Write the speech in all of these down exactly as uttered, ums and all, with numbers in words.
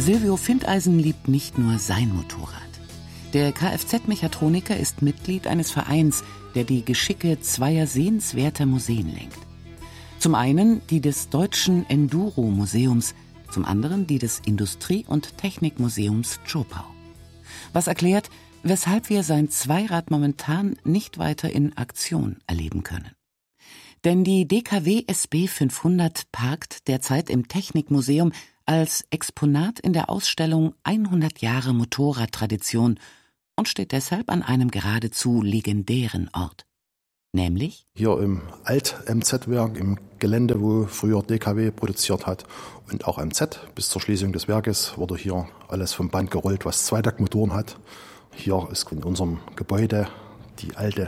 Silvio Findeisen liebt nicht nur sein Motorrad. Der Kfz-Mechatroniker ist Mitglied eines Vereins, der die Geschicke zweier sehenswerter Museen lenkt. Zum einen die des Deutschen Enduro-Museums, zum anderen die des Industrie- und Technikmuseums Zschopau. Was erklärt, weshalb wir sein Zweirad momentan nicht weiter in Aktion erleben können. Denn die D K W S B fünfhundert parkt derzeit im Technikmuseum als Exponat in der Ausstellung hundert Jahre Motorradtradition und steht deshalb an einem geradezu legendären Ort. Nämlich hier im Alt-M Z-Werk, im Gelände, wo früher D K W produziert hat, und auch M Z. Bis zur Schließung des Werkes wurde hier alles vom Band gerollt, was Zweitaktmotoren hat. Hier ist in unserem Gebäude die alte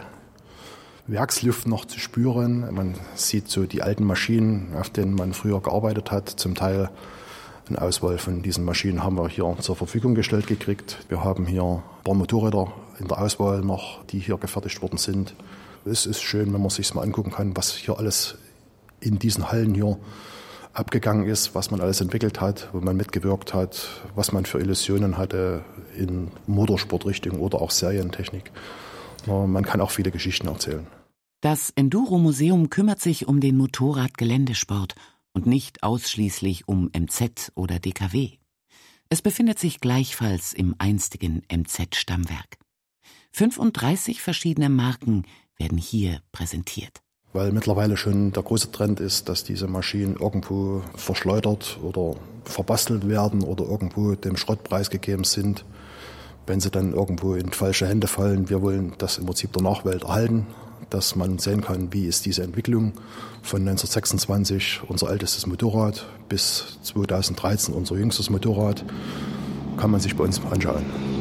Werksluft noch zu spüren. Man sieht so die alten Maschinen, auf denen man früher gearbeitet hat. Zum Teil eine Auswahl von diesen Maschinen haben wir hier zur Verfügung gestellt gekriegt. Wir haben hier ein paar Motorräder in der Auswahl noch, die hier gefertigt worden sind. Es ist schön, wenn man sich mal angucken kann, was hier alles in diesen Hallen hier abgegangen ist, was man alles entwickelt hat, wo man mitgewirkt hat, was man für Illusionen hatte in Motorsportrichtung oder auch Serientechnik. Man kann auch viele Geschichten erzählen. Das Enduro-Museum kümmert sich um den Motorradgeländesport und nicht ausschließlich um M Z oder D K W. Es befindet sich gleichfalls im einstigen M Z-Stammwerk. fünfunddreißig verschiedene Marken werden hier präsentiert. Weil mittlerweile schon der große Trend ist, dass diese Maschinen irgendwo verschleudert oder verbastelt werden oder irgendwo dem Schrott preisgegeben sind, wenn sie dann irgendwo in falsche Hände fallen. Wir wollen das im Prinzip der Nachwelt erhalten, dass man sehen kann, wie ist diese Entwicklung von neunzehnhundertsechsundzwanzig, unser ältestes Motorrad, bis zweitausenddreizehn, unser jüngstes Motorrad, kann man sich bei uns anschauen.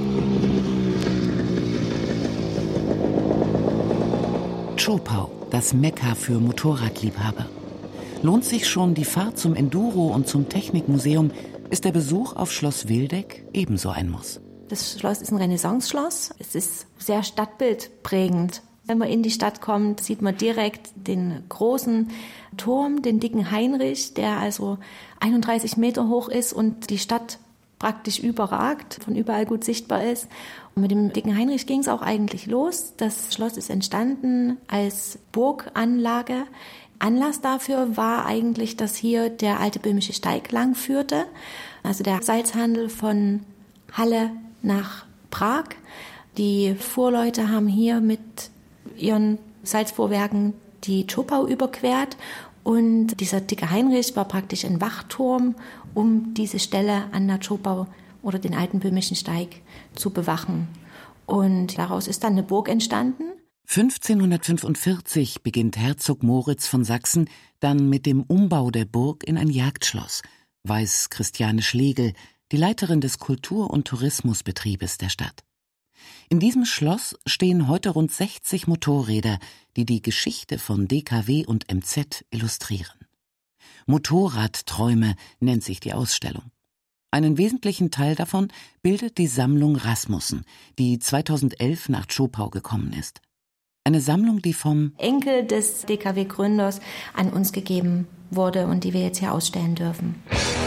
Zschopau, das Mekka für Motorradliebhaber. Lohnt sich schon die Fahrt zum Enduro und zum Technikmuseum, ist der Besuch auf Schloss Wildeck ebenso ein Muss. Das Schloss ist ein Renaissance-Schloss. Es ist sehr stadtbildprägend. Wenn man in die Stadt kommt, sieht man direkt den großen Turm, den dicken Heinrich, der also einunddreißig Meter hoch ist und die Stadt praktisch überragt, von überall gut sichtbar ist. Und mit dem dicken Heinrich ging es auch eigentlich los. Das Schloss ist entstanden als Burganlage. Anlass dafür war eigentlich, dass hier der alte böhmische Steig lang führte, also der Salzhandel von Halle nach Prag. Die Fuhrleute haben hier mit ihren Salzfuhrwerken die Zschopau überquert und dieser dicke Heinrich war praktisch ein Wachturm, um diese Stelle an der Zschopau oder den alten böhmischen Steig zu bewachen. Und daraus ist dann eine Burg entstanden. fünfzehnhundertfünfundvierzig beginnt Herzog Moritz von Sachsen dann mit dem Umbau der Burg in ein Jagdschloss, weiß Christiane Schlegel, die Leiterin des Kultur- und Tourismusbetriebes der Stadt. In diesem Schloss stehen heute rund sechzig Motorräder, die die Geschichte von D K W und M Z illustrieren. Motorradträume nennt sich die Ausstellung. Einen wesentlichen Teil davon bildet die Sammlung Rasmussen, die zweitausendelf nach Zschopau gekommen ist. Eine Sammlung, die vom Enkel des D K W-Gründers an uns gegeben wurde und die wir jetzt hier ausstellen dürfen.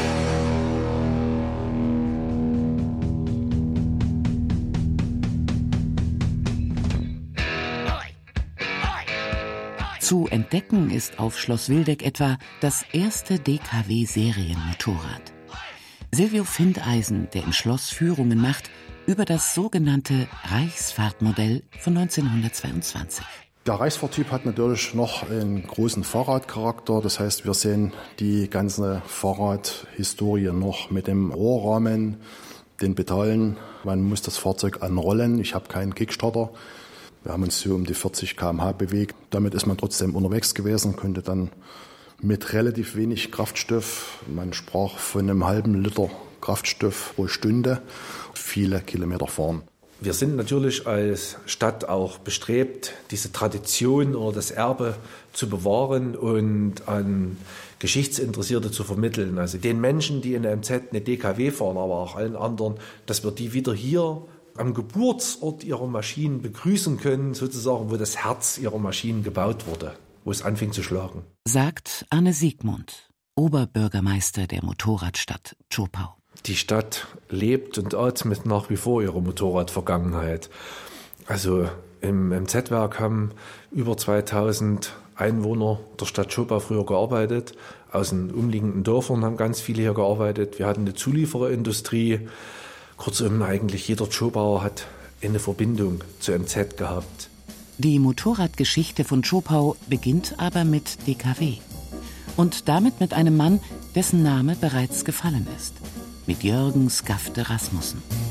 Zu entdecken ist auf Schloss Wildeck etwa das erste D K W-Serienmotorrad. Silvio Findeisen, der im Schloss Führungen macht, über das sogenannte Reichsfahrtmodell von neunzehnhundertzweiundzwanzig. Der Reichsfahrttyp hat natürlich noch einen großen Fahrradcharakter. Das heißt, wir sehen die ganze Fahrradhistorie noch mit dem Rohrrahmen, den Pedalen. Man muss das Fahrzeug anrollen. Ich habe keinen Kickstarter. Wir haben uns so um die vierzig Kilometer pro Stunde bewegt. Damit ist man trotzdem unterwegs gewesen, konnte dann mit relativ wenig Kraftstoff, man sprach von einem halben Liter Kraftstoff pro Stunde, viele Kilometer fahren. Wir sind natürlich als Stadt auch bestrebt, diese Tradition oder das Erbe zu bewahren und an Geschichtsinteressierte zu vermitteln. Also den Menschen, die in der M Z eine D K W fahren, aber auch allen anderen, dass wir die wieder hier am Geburtsort ihrer Maschinen begrüßen können, sozusagen, wo das Herz ihrer Maschinen gebaut wurde, wo es anfing zu schlagen. Sagt Arne Siegmund, Oberbürgermeister der Motorradstadt Zschopau. Die Stadt lebt und atmet nach wie vor ihre Motorradvergangenheit. Also im M Z-Werk haben über zweitausend Einwohner der Stadt Zschopau früher gearbeitet. Aus den umliegenden Dörfern haben ganz viele hier gearbeitet. Wir hatten eine Zuliefererindustrie. Kurzum, eigentlich jeder Zschopauer hat eine Verbindung zu M Z gehabt. Die Motorradgeschichte von Zschopau beginnt aber mit D K W. Und damit mit einem Mann, dessen Name bereits gefallen ist. Mit Jürgen Skafte Rasmussen.